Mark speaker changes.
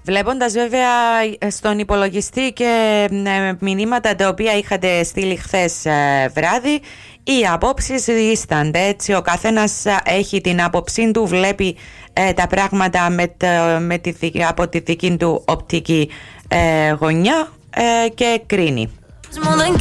Speaker 1: Βλέποντας βέβαια στον υπολογιστή και μηνύματα τα οποία είχατε στείλει χθες βράδυ, οι απόψεις δίστανται, έτσι ο καθένας έχει την άποψή του, βλέπει τα πράγματα από τη δική του οπτική γωνιά και κρίνει.